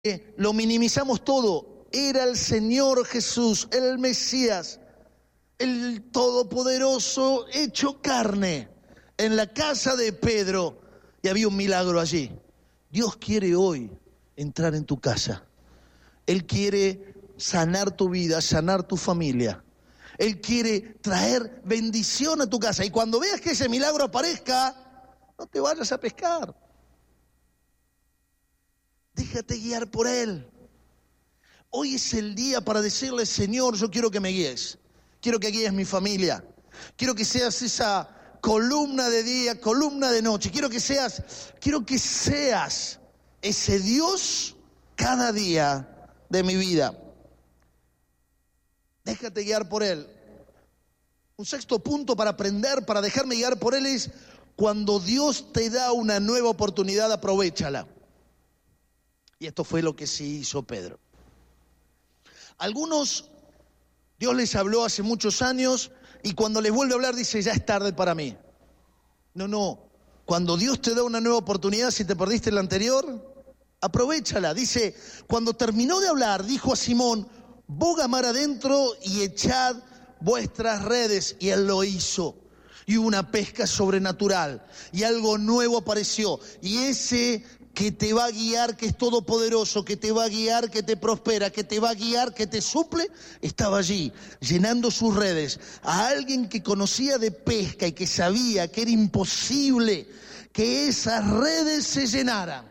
lo minimizamos todo. Era el Señor Jesús, el Mesías, el Todopoderoso hecho carne, en la casa de Pedro, y había un milagro allí. Dios quiere hoy entrar en tu casa. Él quiere sanar tu vida, sanar tu familia. Él quiere traer bendición a tu casa. Y cuando veas que ese milagro aparezca, no te vayas a pescar. Déjate guiar por Él. Hoy es el día para decirle: Señor, yo quiero que me guíes. Quiero que guíes mi familia. Quiero que seas esa columna de día, columna de noche. Quiero que seas ese Dios cada día de mi vida. Déjate guiar por Él. Un sexto punto para aprender, para dejarme guiar por Él, es: cuando Dios te da una nueva oportunidad, aprovéchala. Y esto fue lo que sí hizo Pedro. Algunos, Dios les habló hace muchos años, y cuando les vuelve a hablar dice: ya es tarde para mí. No. Cuando Dios te da una nueva oportunidad, si te perdiste la anterior, aprovéchala. Dice: cuando terminó de hablar, dijo a Simón: boga mar adentro y echad vuestras redes. Y él lo hizo. Y hubo una pesca sobrenatural. Y algo nuevo apareció. Y ese que te va a guiar, que es todopoderoso, que te va a guiar, que te prospera, que te va a guiar, que te suple, estaba allí, llenando sus redes. A alguien que conocía de pesca y que sabía que era imposible que esas redes se llenaran.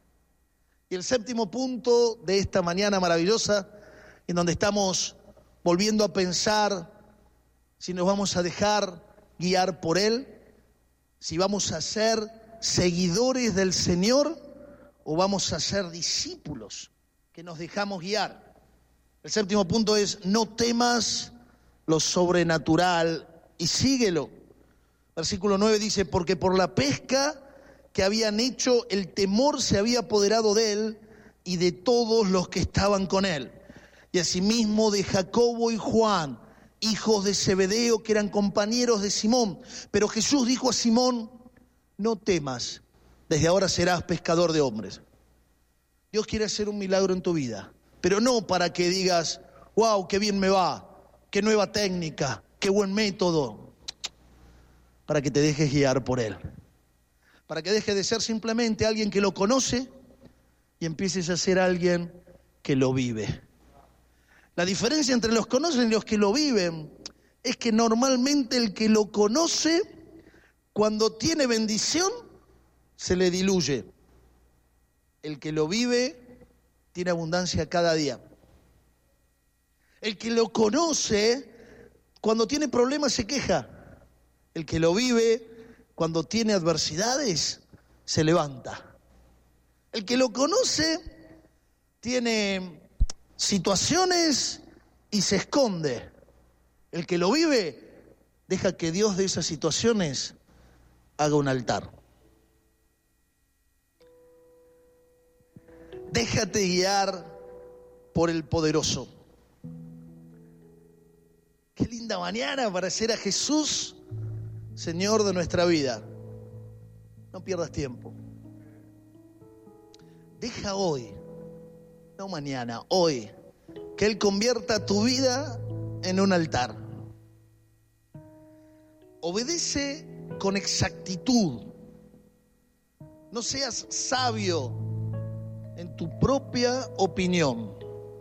Y el séptimo punto de esta mañana maravillosa, en donde estamos volviendo a pensar si nos vamos a dejar guiar por Él, si vamos a ser seguidores del Señor o vamos a ser discípulos que nos dejamos guiar. El séptimo punto es: no temas lo sobrenatural y síguelo. Versículo 9 dice: porque por la pesca que habían hecho, el temor se había apoderado de él y de todos los que estaban con él. Y asimismo de Jacobo y Juan, hijos de Zebedeo, que eran compañeros de Simón. Pero Jesús dijo a Simón: no temas, desde ahora serás pescador de hombres. Dios quiere hacer un milagro en tu vida, pero no para que digas: wow, qué bien me va, qué nueva técnica, qué buen método. Para que te dejes guiar por Él. Para que dejes de ser simplemente alguien que lo conoce y empieces a ser alguien que lo vive. La diferencia entre los que conocen y los que lo viven es que normalmente el que lo conoce, cuando tiene bendición, se le diluye. El que lo vive tiene abundancia cada día. El que lo conoce, cuando tiene problemas se queja. El que lo vive, cuando tiene adversidades, se levanta. El que lo conoce tiene situaciones y se esconde. El que lo vive, deja que Dios de esas situaciones haga un altar. Déjate guiar por el poderoso. Qué linda mañana para hacer a Jesús Señor de nuestra vida. No pierdas tiempo. Deja hoy, no mañana, hoy, que Él convierta tu vida en un altar. Obedece con exactitud. No seas sabio en tu propia opinión.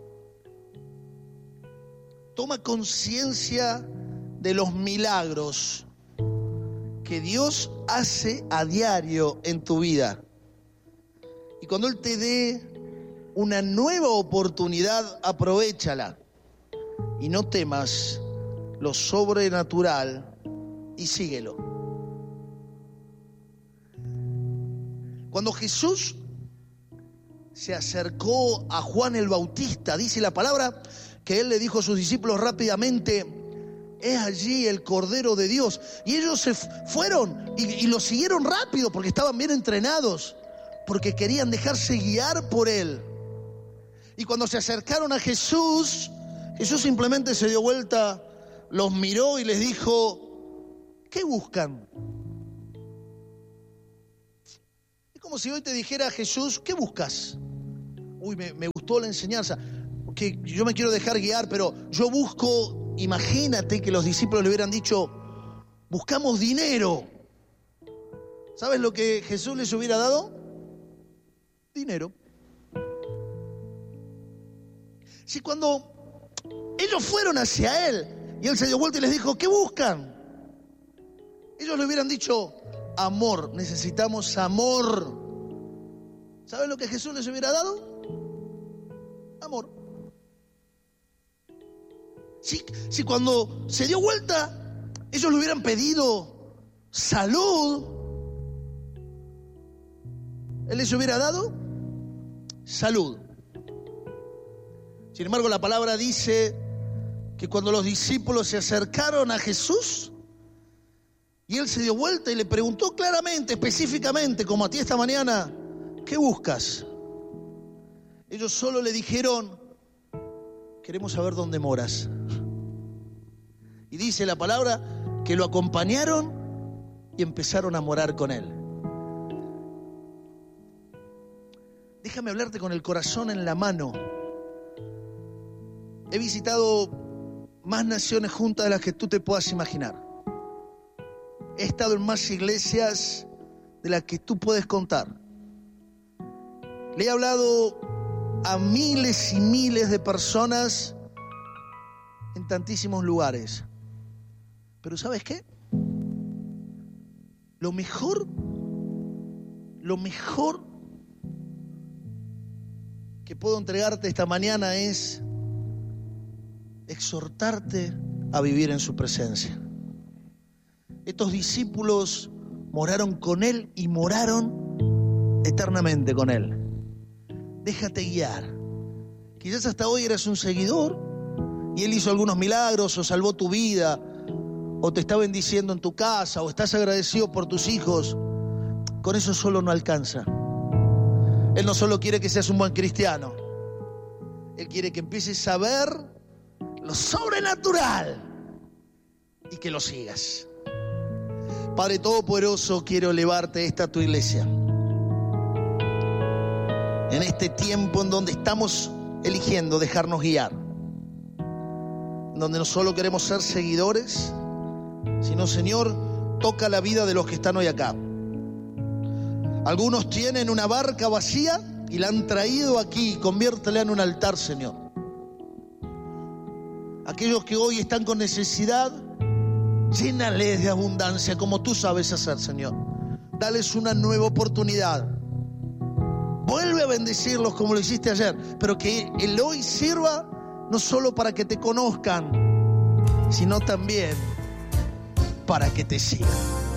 Toma conciencia de los milagros que Dios hace a diario en tu vida. Y cuando Él te dé una nueva oportunidad, aprovéchala. Y no temas lo sobrenatural y síguelo. Cuando Jesús se acercó a Juan el Bautista, dice la palabra que Él le dijo a sus discípulos rápidamente: es allí el Cordero de Dios. Y ellos se fueron y lo siguieron rápido porque estaban bien entrenados, porque querían dejarse guiar por Él. Y cuando se acercaron a Jesús, Jesús simplemente se dio vuelta, los miró y les dijo: ¿qué buscan? Es como si hoy te dijera Jesús: ¿qué buscas? Me gustó la enseñanza, que yo me quiero dejar guiar, pero yo busco, imagínate que los discípulos le hubieran dicho, buscamos dinero. ¿Sabes lo que Jesús les hubiera dado? Dinero. Si cuando ellos fueron hacia Él y Él se dio vuelta y les dijo, ¿qué buscan? Ellos le hubieran dicho, amor, necesitamos amor. ¿Sabes lo que Jesús les hubiera dado? Amor. Si cuando se dio vuelta, ellos le hubieran pedido salud, Él les hubiera dado salud. Sin embargo, la palabra dice que cuando los discípulos se acercaron a Jesús y Él se dio vuelta y le preguntó claramente, específicamente, como a ti esta mañana, ¿qué buscas? Ellos solo le dijeron, queremos saber dónde moras. Y dice la palabra que lo acompañaron y empezaron a morar con Él. Déjame hablarte con el corazón en la mano. He visitado más naciones juntas de las que tú te puedas imaginar. He estado en más iglesias de las que tú puedes contar. Le he hablado a miles y miles de personas en tantísimos lugares. Pero ¿sabes qué? Lo mejor que puedo entregarte esta mañana es exhortarte a vivir en su presencia. Estos discípulos moraron con Él y moraron eternamente con Él. Déjate guiar. Quizás hasta hoy eres un seguidor y Él hizo algunos milagros o salvó tu vida o te está bendiciendo en tu casa o estás agradecido por tus hijos. Con eso solo no alcanza. Él no solo quiere que seas un buen cristiano, Él quiere que empieces a ver lo sobrenatural y que lo sigas. Padre Todopoderoso, quiero elevarte esta tu iglesia. En este tiempo en donde estamos eligiendo dejarnos guiar, donde no solo queremos ser seguidores, sino, Señor, toca la vida de los que están hoy acá. Algunos tienen una barca vacía y la han traído aquí, conviértela en un altar, Señor. Aquellos que hoy están con necesidad, llénales de abundancia como tú sabes hacer, Señor. Dales una nueva oportunidad. Vuelve a bendecirlos como lo hiciste ayer, pero que el hoy sirva no solo para que te conozcan, sino también para que te sigan.